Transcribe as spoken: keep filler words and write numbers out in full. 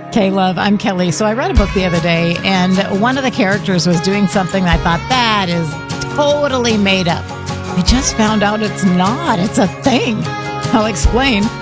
K-Love, I'm Kelly. So I read a book the other day, and one of the characters was doing something I thought, that is totally made up. I just found out it's not. It's a thing. I'll explain